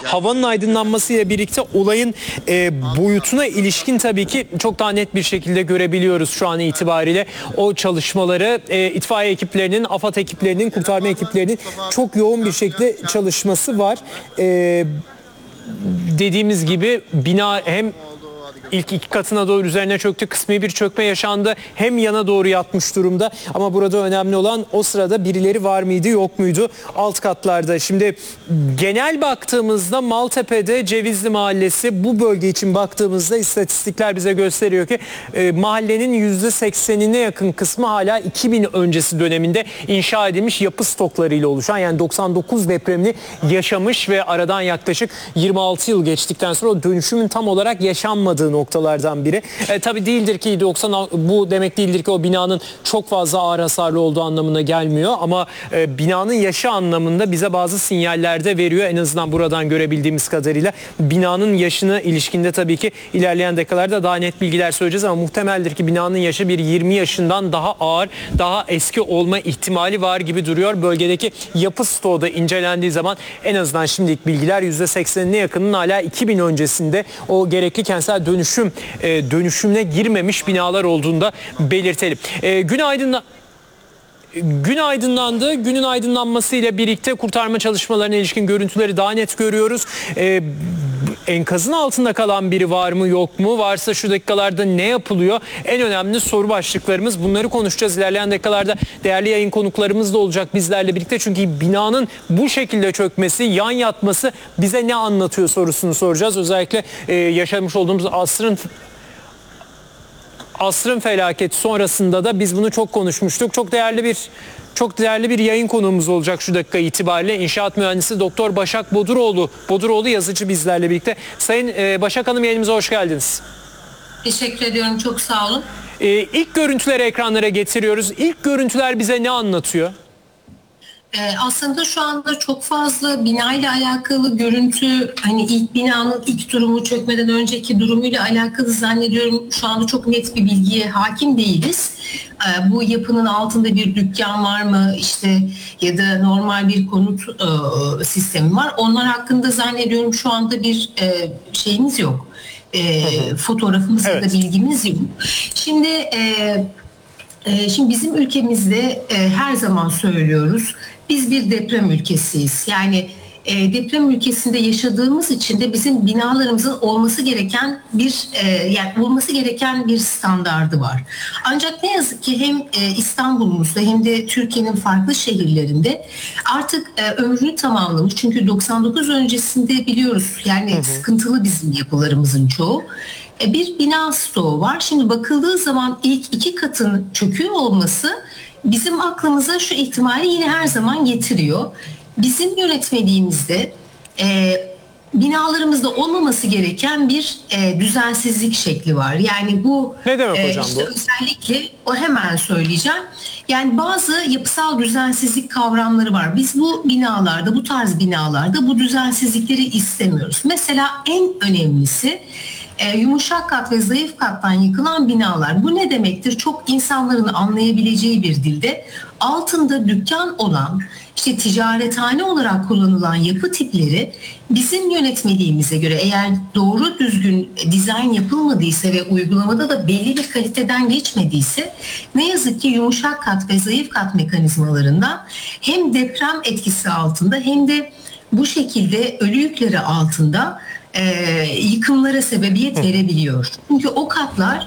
havanın aydınlanmasıyla birlikte olayın boyutuna ilişkin tabii ki çok daha net bir şekilde görebiliyoruz şu an itibariyle. O çalışmaları itfaiye ekiplerinin, AFAD ekiplerinin, kurtarma ekiplerinin çok yoğun bir şekilde çalışması var. Dediğimiz gibi bina hem İlk iki katına doğru üzerine çöktü. Kısmi bir çökme yaşandı. Hem yana doğru yatmış durumda. Ama burada önemli olan o sırada birileri var mıydı yok muydu alt katlarda. Şimdi genel baktığımızda Maltepe'de Cevizli Mahallesi, bu bölge için baktığımızda istatistikler bize gösteriyor ki mahallenin %80'ine yakın kısmı hala 2000 öncesi döneminde inşa edilmiş yapı stoklarıyla oluşan, yani 99 depremini yaşamış ve aradan yaklaşık 26 yıl geçtikten sonra o dönüşümün tam olarak yaşanmadığı noktalardan biri. Tabii değildir ki 90, bu demek değildir ki o binanın çok fazla ağır hasarlı olduğu anlamına gelmiyor ama binanın yaşı anlamında bize bazı sinyaller de veriyor. En azından buradan görebildiğimiz kadarıyla binanın yaşına ilişkinde tabii ki ilerleyen dakikalarda daha net bilgiler söyleyeceğiz ama muhtemeldir ki binanın yaşı bir 20 yaşından daha ağır, daha eski olma ihtimali var gibi duruyor. Bölgedeki yapı stoğu da incelendiği zaman en azından şimdilik bilgiler %80'ine yakının hala 2000 öncesinde o gerekli kentsel dönüşümüne girmemiş binalar olduğunda belirtelim. Gün aydınlandı. Günün aydınlanmasıyla birlikte kurtarma çalışmalarına ilişkin görüntüleri daha net görüyoruz. Enkazın altında kalan biri var mı yok mu? Varsa şu dakikalarda ne yapılıyor? En önemli soru başlıklarımız. Bunları konuşacağız. İlerleyen dakikalarda değerli yayın konuklarımız da olacak bizlerle birlikte. Çünkü binanın bu şekilde çökmesi, yan yatması bize ne anlatıyor sorusunu soracağız. Özellikle yaşamış olduğumuz asrın felaketi sonrasında da biz bunu çok konuşmuştuk. Çok değerli bir yayın konuğumuz olacak şu dakika itibariyle. İnşaat mühendisi Doktor Başak Boduroğlu. Boduroğlu yazıcı bizlerle birlikte. Sayın Başak Hanım, yayınımıza hoş geldiniz. Teşekkür ediyorum. Çok sağ olun. İlk görüntüleri ekranlara getiriyoruz. İlk görüntüler bize ne anlatıyor? Aslında şu anda çok fazla binayla alakalı görüntü, hani ilk binanın ilk durumu, çökmeden önceki durumuyla alakalı zannediyorum şu anda çok net bir bilgiye hakim değiliz. Bu yapının altında bir dükkan var mı işte ya da normal bir konut sistemi var. Onlar hakkında zannediyorum şu anda bir şeyimiz yok. Fotoğrafımız ya da bilgimiz yok. Şimdi bizim ülkemizde her zaman söylüyoruz, biz bir deprem ülkesiyiz. Yani deprem ülkesinde yaşadığımız için de bizim binalarımızın olması gereken bir standardı var. Ancak ne yazık ki hem İstanbul'umuzda hem de Türkiye'nin farklı şehirlerinde artık ömrünü tamamlamış. Çünkü 99 öncesinde biliyoruz yani sıkıntılı bizim yapılarımızın çoğu. Bir bina stoğu var. Şimdi bakıldığı zaman ilk iki katın çöküyor olması bizim aklımıza şu ihtimali yine her zaman getiriyor. Bizim yönetmeliğimizde binalarımızda olmaması gereken bir düzensizlik şekli var. Yani bu ne demek hocam bu? Özellikle o, hemen söyleyeceğim. Yani bazı yapısal düzensizlik kavramları var. Biz bu binalarda, bu tarz binalarda bu düzensizlikleri istemiyoruz. Mesela en önemlisi yumuşak kat ve zayıf kattan yıkılan binalar. Bu ne demektir? Çok insanların anlayabileceği bir dilde altında dükkan olan, işte ticarethane olarak kullanılan yapı tipleri bizim yönetmeliğimize göre eğer doğru düzgün dizayn yapılmadıysa ve uygulamada da belli bir kaliteden geçmediyse ne yazık ki yumuşak kat ve zayıf kat mekanizmalarında hem deprem etkisi altında hem de bu şekilde ölü yükleri altında yıkımlara sebebiyet verebiliyor. Çünkü o katlar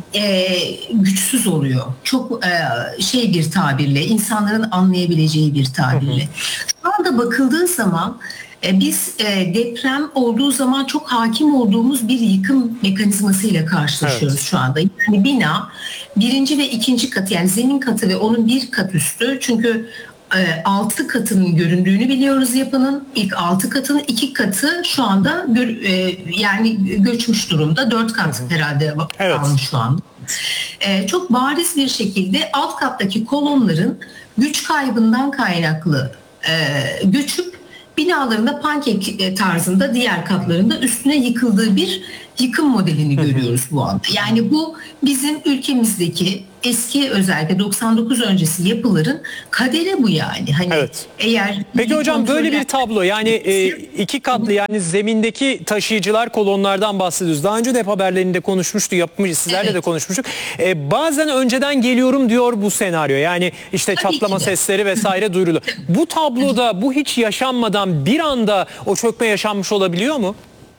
güçsüz oluyor. Çok bir tabirle, insanların anlayabileceği bir tabirle. Şu anda bakıldığı zaman biz deprem olduğu zaman çok hakim olduğumuz bir yıkım mekanizmasıyla karşılaşıyoruz şu anda. Yani bina birinci ve ikinci katı, yani zemin katı ve onun bir kat üstü, çünkü 6 katının göründüğünü biliyoruz yapının. İlk 6 katının 2 katı şu anda yani göçmüş durumda. 4 kat herhalde kalmış şu an. Çok bariz bir şekilde alt kattaki kolonların güç kaybından kaynaklı göçüp binalarında pankek tarzında diğer katlarında üstüne yıkıldığı bir yıkım modelini görüyoruz bu anda. Yani bu bizim ülkemizdeki eski özellikle 99 öncesi yapıların kaderi bu yani. Hani Evet. eğer Peki hocam böyle bir tablo yani iki katlı yani zemindeki taşıyıcılar kolonlardan bahsediyoruz. Daha önce de hep haberlerinde konuşmuştu, yapmış sizlerle Evet. de konuşmuştuk. Bazen önceden geliyorum diyor bu senaryo. Yani işte Tabii çatlama ki de. sesleri vesaire duyurulu. Bu tabloda bu hiç yaşanmadan bir anda o çökme yaşanmış olabiliyor mu?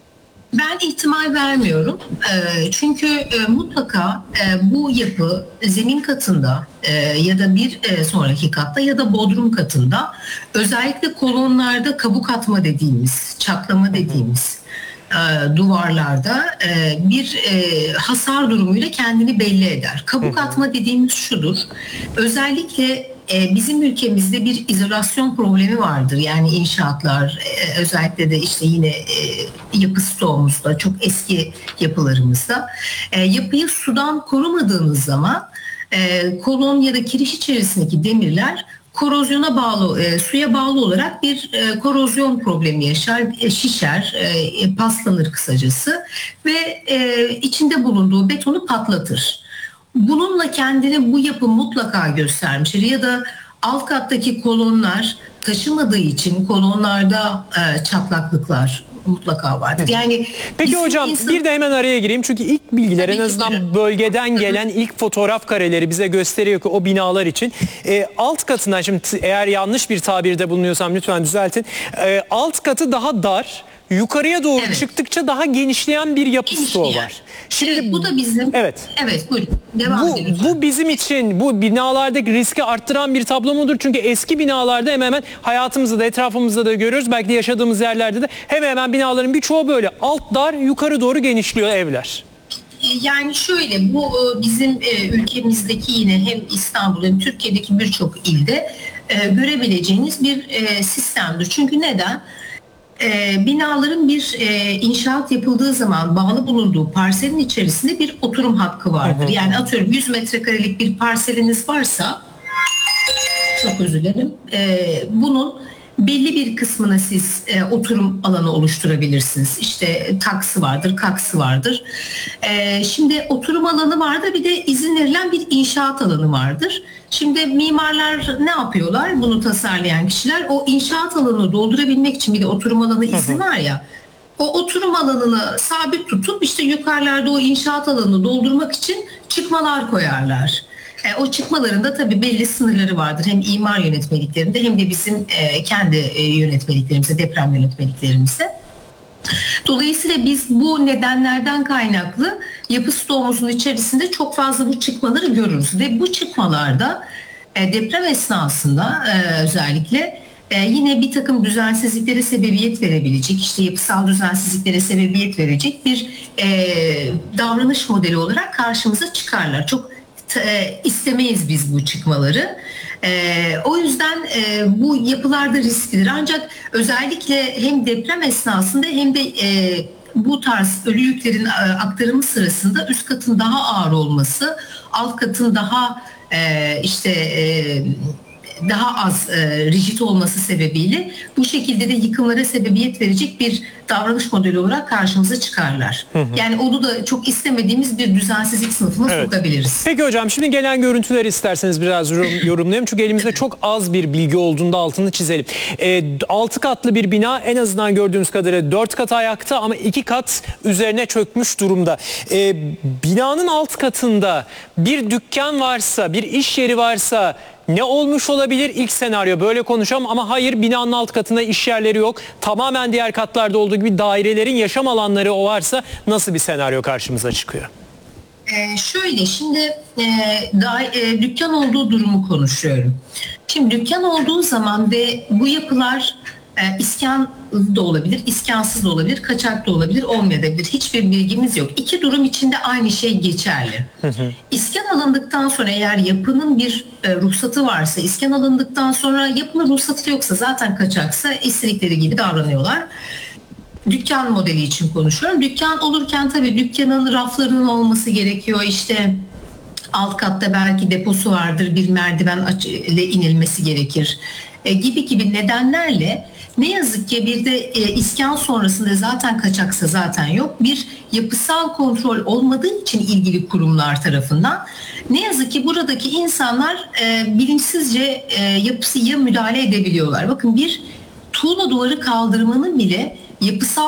Ben ihtimal vermiyorum. Çünkü mutlaka bu yapı zemin katında ya da bir sonraki katta ya da bodrum katında özellikle kolonlarda kabuk atma dediğimiz, çatlama dediğimiz duvarlarda bir hasar durumuyla kendini belli eder. Kabuk atma dediğimiz şudur. Özellikle bizim ülkemizde bir izolasyon problemi vardır. Yani inşaatlar özellikle de işte yine yapı stoğumuzda çok eski yapılarımızda yapıyı sudan korumadığınız zaman kolon ya da kiriş içerisindeki demirler korozyona bağlı, suya bağlı olarak bir korozyon problemi yaşar, şişer, paslanır kısacası ve içinde bulunduğu betonu patlatır. Bununla kendini bu yapı mutlaka göstermiştir ya da alt kattaki kolonlar taşımadığı için kolonlarda çatlaklıklar mutlaka vardır. Yani Peki hocam bir de hemen araya gireyim çünkü ilk bilgiler Tabii en ki, azından buyurun. bölgeden gelen ilk fotoğraf kareleri bize gösteriyor ki o binalar için alt katından şimdi eğer yanlış bir tabirde bulunuyorsam lütfen düzeltin. Alt katı daha dar, yukarıya doğru Evet. çıktıkça daha genişleyen bir yapı stoğu var. Şimdi evet, bu da bizim. Evet. Evet, buyurun. Devam edin lütfen. Bu bizim için bu binalardaki riski arttıran bir tablo mudur? Çünkü eski binalarda hemen hemen hayatımızda da etrafımızda da görüyoruz. Belki de yaşadığımız yerlerde de hemen hemen binaların birçoğu böyle alt dar yukarı doğru genişliyor evler. Yani şöyle bu bizim ülkemizdeki yine hem İstanbul hem Türkiye'deki birçok ilde görebileceğiniz bir sistemdir. Çünkü neden? Binaların bir inşaat yapıldığı zaman bağlı bulunduğu parselin içerisinde bir oturum hakkı vardır. Yani atıyorum 100 metrekarelik bir parseliniz varsa, çok özür dilerim, bunun belli bir kısmına siz oturum alanı oluşturabilirsiniz. İşte taksı vardır, kaksı vardır. Şimdi oturum alanı vardır, bir de izin verilen bir inşaat alanı vardır. Şimdi mimarlar ne yapıyorlar? Bunu tasarlayan kişiler o inşaat alanını doldurabilmek için, bir de oturum alanı izni var ya, o oturum alanını sabit tutup işte yukarılarda o inşaat alanını doldurmak için çıkmalar koyarlar. O çıkmaların da tabii belli sınırları vardır. Hem imar yönetmeliklerinde hem de bizim kendi yönetmeliklerimizde, deprem yönetmeliklerimizde. Dolayısıyla biz bu nedenlerden kaynaklı yapı stoğumuzun içerisinde çok fazla bu çıkmaları görürüz. Ve bu çıkmalarda deprem esnasında özellikle yine bir takım düzensizliklere sebebiyet verebilecek, işte yapısal düzensizliklere sebebiyet verecek bir davranış modeli olarak karşımıza çıkarlar. Çok istemeyiz biz bu çıkmaları. O yüzden bu yapılarda risklidir. Ancak özellikle hem deprem esnasında hem de bu tarz ölü yüklerin aktarımı sırasında üst katın daha ağır olması, alt katın daha daha az rigid olması sebebiyle bu şekilde de yıkımlara sebebiyet verecek bir davranış modeli olarak karşımıza çıkarlar. Yani onu da çok istemediğimiz bir düzensizlik sınıfına sokabiliriz. Peki hocam şimdi gelen görüntüleri isterseniz biraz yorumlayalım. Çünkü elimizde çok az bir bilgi olduğunda altını çizelim. 6 katlı bir bina, en azından gördüğümüz kadarıyla 4 kat ayakta ama 2 kat üzerine çökmüş durumda. Binanın alt katında bir dükkan varsa, bir iş yeri varsa ne olmuş olabilir? İlk senaryo böyle konuşalım ama hayır, binanın alt katında iş yerleri yok. Tamamen diğer katlarda olduğu gibi dairelerin yaşam alanları o varsa nasıl bir senaryo karşımıza çıkıyor? Şöyle şimdi dükkan olduğu durumu konuşuyorum. Şimdi dükkan olduğu zaman ve bu yapılar iskan da olabilir, iskansız da olabilir, kaçak da olabilir, olmayabilir. Hiçbir bilgimiz yok. İki durum içinde aynı şey geçerli. İskan alındıktan sonra, eğer yapının bir ruhsatı varsa, iskan alındıktan sonra yapının ruhsatı yoksa, zaten kaçaksa istedikleri gibi davranıyorlar. Dükkan modeli için konuşuyorum. Dükkan olurken tabii dükkanın raflarının olması gerekiyor. İşte alt katta belki deposu vardır, bir merdiven ile inilmesi gerekir. gibi nedenlerle ne yazık ki bir de iskan sonrasında zaten kaçaksa zaten yok. Bir yapısal kontrol olmadığı için ilgili kurumlar tarafından ne yazık ki buradaki insanlar bilinçsizce yapıya müdahale edebiliyorlar. Bakın bir tuğla duvarı kaldırmanın bile yapısal